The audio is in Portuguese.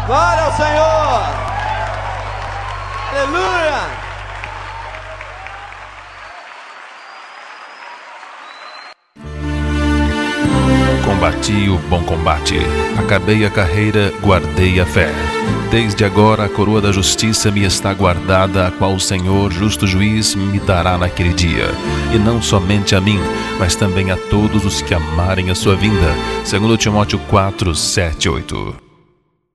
Glória ao Senhor. Aleluia. Combati o bom combate, acabei a carreira, guardei a fé. Desde agora a coroa da justiça me está guardada, a qual o Senhor, justo juiz, me dará naquele dia. E não somente a mim, mas também a todos os que amarem a sua vinda. 2 Timóteo 4, 7, 8.